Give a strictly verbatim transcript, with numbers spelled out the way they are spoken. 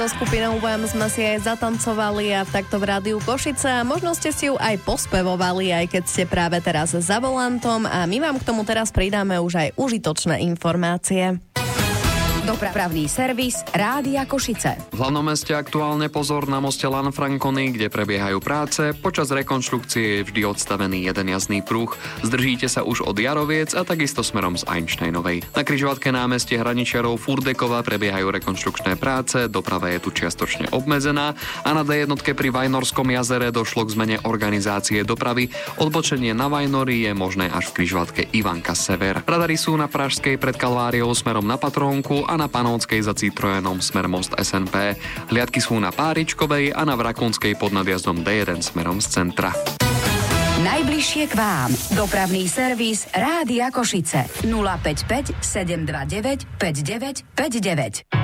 So skupinou Wham sme si aj zatancovali a takto v rádiu Košice. Možno ste si ju aj pospevovali, aj keď ste práve teraz za volantom a my vám k tomu teraz pridáme už aj užitočné informácie. Dopravný servis Rádia Košice. V hlavnom meste aktuálne pozor na moste Lanfranconi, kde prebiehajú práce. Počas rekonštrukcie je vždy odstavený jeden jazdný pruh. Zdržíte sa už od Jaroviec a takisto smerom z Einsteinovej. Na križovatke námestie Hraničiarov Furdekova prebiehajú rekonštrukčné práce, doprava je tu čiastočne obmedzená a na dé jednotke pri Vajnorskom jazere došlo k zmene organizácie dopravy. Odbočenie na Vajnory je možné až v križovatke Ivanka Sever. Radary sú na Pražskej pred Kalváriou smerom na Patrónku a na Panonskej za Citroenom smer most es en pé. Hliadky sú na Páričkovej a na Vrakunskej pod nadjazdom dé jeden smerom z centra. Najbližšie k vám. Dopravný servis Rádia Košice. nula päť päť sedem dva deväť päť deväť päť deväť.